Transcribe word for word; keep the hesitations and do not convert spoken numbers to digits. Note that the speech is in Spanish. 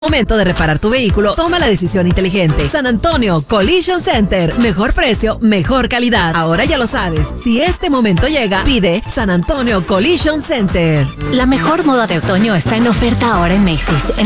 Momento de reparar tu vehículo, toma la decisión inteligente. San Antonio Collision Center. Mejor precio, mejor calidad. Ahora ya lo sabes. Si este momento llega, pide San Antonio Collision Center. La mejor moda de otoño está en oferta ahora en Macy's.